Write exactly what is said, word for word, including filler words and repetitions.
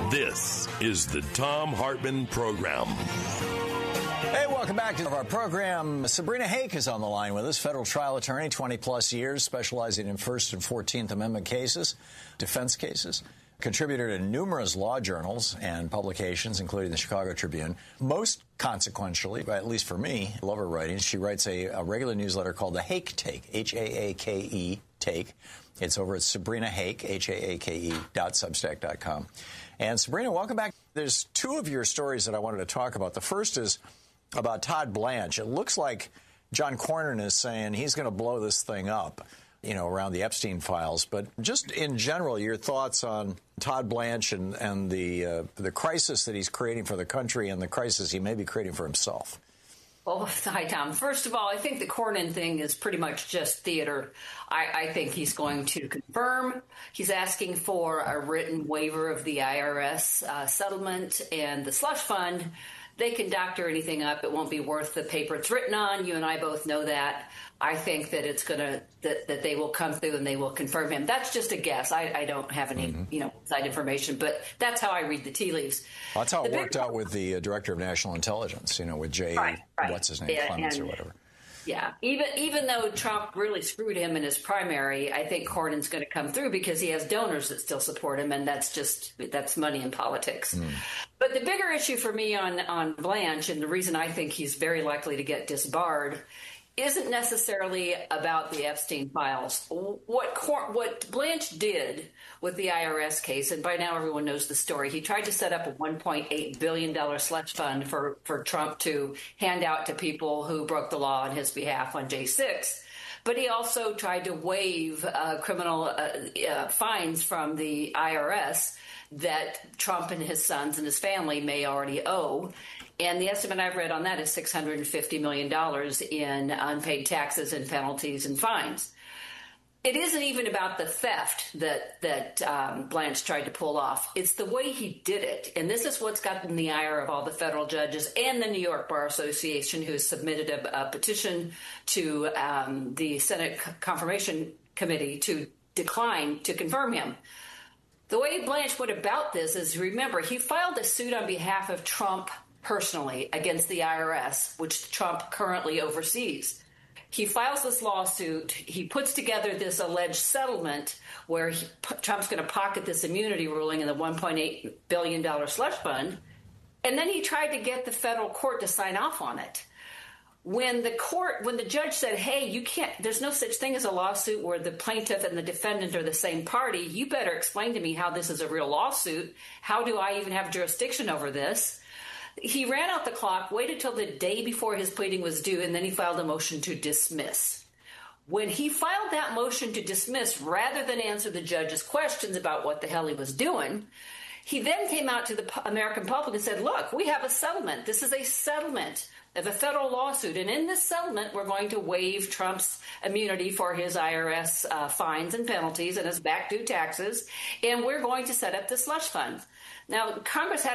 This is the Thom Hartmann Program. Hey, welcome back to our program. Sabrina Hake is on the line with us, federal trial attorney, twenty plus years, specializing in First and fourteenth Amendment cases, defense cases. Contributor to numerous law journals and publications, including the Chicago Tribune. Most consequentially, at least for me, I love her writings. She writes a, a regular newsletter called The Hake Take, H A A K E, Take. It's over at Sabrina Hake, H A A K E dot substack dot com. And Sabrina, welcome back. There's two of your stories that I wanted to talk about. The first is about Todd Blanche. It looks like John Cornyn is saying he's going to blow this thing up, you know, around the Epstein files. But just in general, your thoughts on Todd Blanche and, and the uh, the crisis that he's creating for the country and the crisis he may be creating for himself. Well, hi, Tom. First of all, I think the Cornyn thing is pretty much just theater. I, I think he's going to confirm. He's asking for a written waiver of the I R S uh, settlement and the slush fund. They can doctor anything up. It won't be worth the paper it's written on. You and I both know that. I think that it's going to that, that they will come through and they will confirm him. That's just a guess. I, I don't have any, mm-hmm. you know, inside information, but that's how I read the tea leaves. Well, that's how the it worked out with the uh, director of national intelligence. You know, with Jay, right, right. what's his name, yeah, Clements and, or whatever. Yeah, even even though Trump really screwed him in his primary, I think Cornyn's going to come through because he has donors that still support him, and that's just that's money in politics. Mm. But the bigger issue for me on on Blanche, and the reason I think he's very likely to get disbarred, isn't necessarily about the Epstein files. What Cor- what Blanche did with the I R S case, and by now everyone knows the story, he tried to set up a one point eight billion dollars slush fund for, for Trump to hand out to people who broke the law on his behalf on J six. But he also tried to waive uh, criminal uh, uh, fines from the I R S that Trump and his sons and his family may already owe. And the estimate I've read on that is six hundred fifty million dollars in unpaid taxes and penalties and fines. It isn't even about the theft that that um, Blanche tried to pull off. It's the way he did it. And this is what's gotten the ire of all the federal judges and the New York Bar Association, who submitted a, a petition to um, the Senate Confirmation Committee to decline to confirm him. The way Blanche went about this is, remember, he filed a suit on behalf of Trump personally against the I R S, which Trump currently oversees. He files this lawsuit. He puts together this alleged settlement where he, Trump's going to pocket this immunity ruling in the one point eight billion dollars slush fund. And then he tried to get the federal court to sign off on it. When the court, when the judge said, hey, you can't, there's no such thing as a lawsuit where the plaintiff and the defendant are the same party. You better explain to me how this is a real lawsuit. How do I even have jurisdiction over this? He ran out the clock, waited till the day before his pleading was due, and then he filed a motion to dismiss. When he filed that motion to dismiss, rather than answer the judge's questions about what the hell he was doing, he then came out to the American public and said, look, we have a settlement. This is a settlement of a federal lawsuit. And in this settlement, we're going to waive Trump's immunity for his I R S uh, fines and penalties and his back due taxes. And we're going to set up the slush fund. Now, Congress had